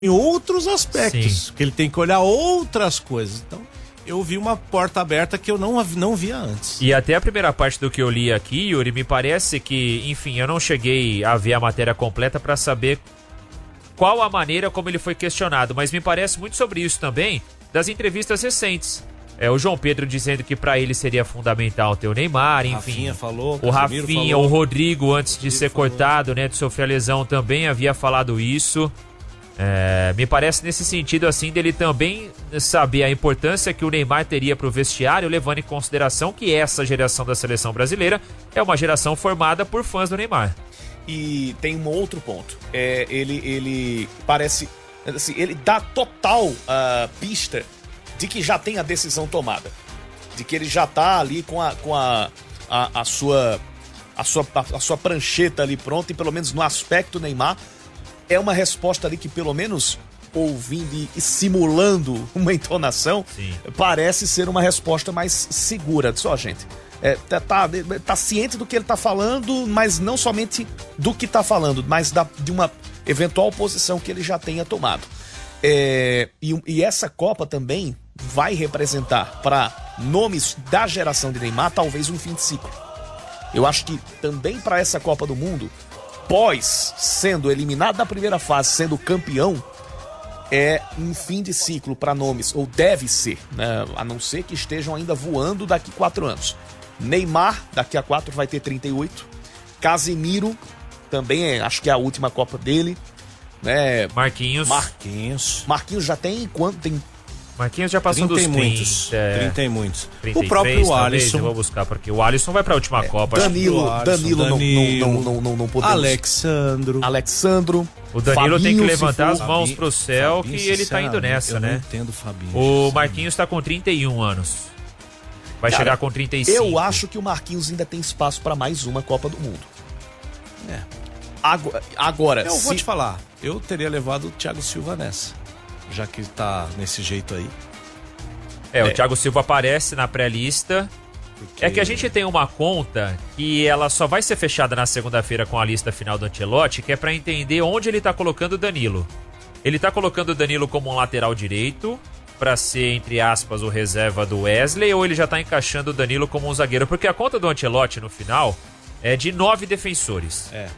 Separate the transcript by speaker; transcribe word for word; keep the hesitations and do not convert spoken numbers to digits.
Speaker 1: em outros aspectos,
Speaker 2: Sim.
Speaker 1: que ele tem que olhar outras coisas. Então, eu vi uma porta aberta que eu não, não via antes.
Speaker 2: E até a primeira parte do que eu li aqui, Yuri, me parece que, enfim, eu não cheguei a ver a matéria completa para saber qual a maneira como ele foi questionado, mas me parece muito sobre isso também das entrevistas recentes. É, o João Pedro dizendo que para ele seria fundamental ter o Neymar, enfim.
Speaker 1: Rafinha falou,
Speaker 2: o Rafinha,
Speaker 1: falou,
Speaker 2: o Rodrigo, antes
Speaker 1: Rodrigo
Speaker 2: de ser
Speaker 1: falou.
Speaker 2: cortado, né, de sofrer a lesão, também havia falado isso. É, me parece nesse sentido, assim, dele também saber a importância que o Neymar teria para o vestiário, levando em consideração que essa geração da seleção brasileira é uma geração formada por fãs do Neymar.
Speaker 3: E tem um outro ponto. É, ele, ele parece... Assim, ele dá total uh, pista de que já tem a decisão tomada. De que ele já tá ali com a, com a, a, a, sua, a, sua, a sua prancheta ali pronta, e pelo menos no aspecto Neymar, é uma resposta ali que, pelo menos ouvindo e simulando uma entonação,
Speaker 2: Sim.
Speaker 3: parece ser uma resposta mais segura. Só, gente, é, tá, tá, tá ciente do que ele tá falando, mas não somente do que tá falando, mas da, de uma eventual posição que ele já tenha tomado. É, e, e essa Copa também vai representar para nomes da geração de Neymar talvez um fim de ciclo. Eu acho que também para essa Copa do Mundo, pós sendo eliminado da primeira fase, sendo campeão, é um fim de ciclo para nomes, ou deve ser, né? A não ser que estejam ainda voando daqui quatro anos. Neymar, daqui a quatro, vai ter trinta e oito. Casemiro, também é, acho que é a última Copa dele. Né?
Speaker 2: Marquinhos.
Speaker 1: Marquinhos.
Speaker 3: Marquinhos já tem quanto? Tem...
Speaker 2: Marquinhos já passou dos
Speaker 1: trinta e muitos.
Speaker 2: trinta. É,
Speaker 1: trinta e muitos.
Speaker 2: trinta e três,
Speaker 1: O próprio
Speaker 2: talvez,
Speaker 1: Alisson.
Speaker 2: Eu vou buscar, porque o Alisson vai para a última
Speaker 3: É,
Speaker 2: Copa. acho que-
Speaker 3: Danilo,
Speaker 1: Alisson,
Speaker 3: Danilo, não,
Speaker 1: Danilo,
Speaker 3: não, não, não, não podemos.
Speaker 1: Alexandro.
Speaker 3: Alexandro.
Speaker 2: O Danilo tem que
Speaker 3: Fabinho,
Speaker 2: levantar
Speaker 3: se
Speaker 2: as
Speaker 3: for.
Speaker 2: mãos pro céu,
Speaker 1: Fabinho,
Speaker 2: que ele tá indo
Speaker 1: sinceramente,
Speaker 2: nessa,
Speaker 1: eu
Speaker 2: né?
Speaker 1: não entendo o Fabinho.
Speaker 2: O
Speaker 1: sinceramente.
Speaker 2: Marquinhos tá com trinta e um anos. Vai
Speaker 3: Cara,
Speaker 2: chegar com trinta e cinco.
Speaker 3: Eu acho que o Marquinhos ainda tem espaço para mais uma Copa do Mundo.
Speaker 1: É.
Speaker 3: Agora, agora
Speaker 1: Eu vou
Speaker 3: se...
Speaker 1: te falar, eu teria levado o Thiago Silva nessa, já que tá nesse jeito aí.
Speaker 2: É, o
Speaker 3: É.
Speaker 2: Thiago Silva aparece na pré-lista.
Speaker 1: Porque...
Speaker 2: É que a gente tem uma conta que ela só vai ser fechada na segunda-feira com a lista final do Ancelotti, que é pra entender onde ele tá colocando o Danilo. Ele tá colocando o Danilo como um lateral direito, pra ser, entre aspas, o reserva do Wesley, ou ele já tá encaixando o Danilo como um zagueiro? Porque a conta do Ancelotti no final é de nove defensores.
Speaker 1: É.